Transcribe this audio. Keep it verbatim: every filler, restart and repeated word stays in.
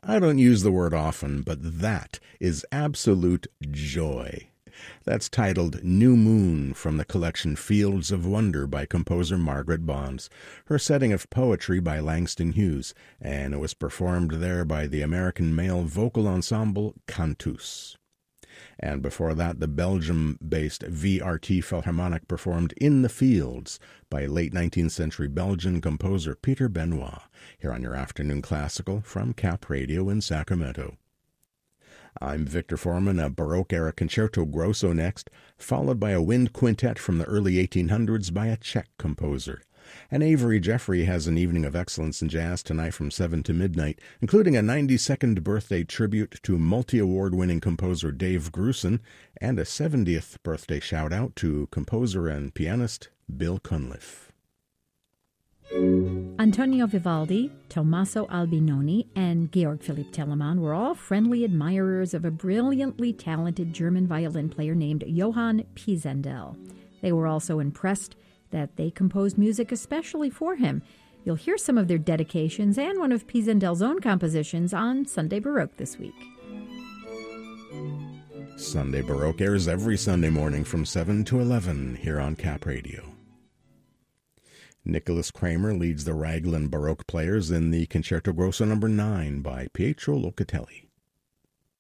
I don't use the word often, but that is absolute joy. That's titled New Moon from the collection Fields of Wonder by composer Margaret Bonds, her setting of poetry by Langston Hughes, and it was performed there by the American male vocal ensemble Cantus. And before that, the Belgium-based V R T Philharmonic performed In the Fields by late nineteenth century Belgian composer Peter Benoit, here on your Afternoon Classical from Cap Radio in Sacramento. I'm Victor Foreman, a Baroque-era concerto grosso next, followed by a wind quintet from the early eighteen hundreds by a Czech composer. And Avery Jeffrey has an evening of excellence in jazz tonight from seven to midnight, including a ninety-second birthday tribute to multi-award-winning composer Dave Grusin and a seventieth birthday shout-out to composer and pianist Bill Cunliffe. Antonio Vivaldi, Tommaso Albinoni, and Georg Philipp Telemann were all friendly admirers of a brilliantly talented German violin player named Johann Pisendel. They were also impressed that they composed music especially for him. You'll hear some of their dedications and one of Pisendel's own compositions on Sunday Baroque this week. Sunday Baroque airs every Sunday morning from seven to eleven here on Cap Radio. Nicholas Kramer leads the Raglan Baroque players in the Concerto Grosso number nine by Pietro Locatelli.